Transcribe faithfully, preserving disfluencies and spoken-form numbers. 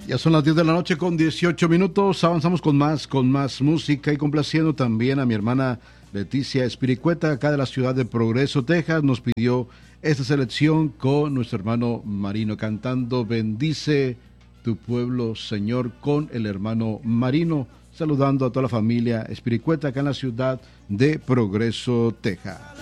Ya son las diez de la noche con dieciocho minutos. Avanzamos con más, con más música y complaciendo también a mi hermana Leticia Espiricueta, acá de la ciudad de Progreso, Texas. Nos pidió esta selección con nuestro hermano Marino cantando Bendice tu pueblo, Señor, con el hermano Marino, saludando a toda la familia Espiricueta acá en la ciudad de Progreso, Texas.